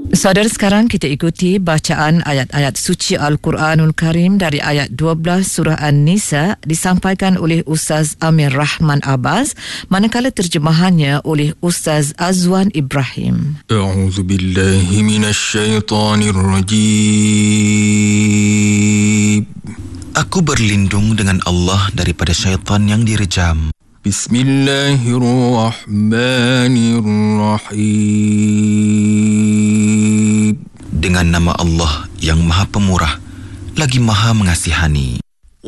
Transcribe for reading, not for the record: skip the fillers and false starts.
Saudara, sekarang kita ikuti bacaan ayat-ayat suci Al-Quranul Karim dari ayat 12 surah An-Nisa disampaikan oleh Ustaz Amir Rahman Abbas, manakala terjemahannya oleh Ustaz Azwan Ibrahim. A'udzu billahi minasy syaithanir rajim. Aku berlindung dengan Allah daripada syaitan yang direjam. Bismillahirrahmanirrahim. Dengan nama Allah yang Maha Pemurah lagi Maha Mengasihani.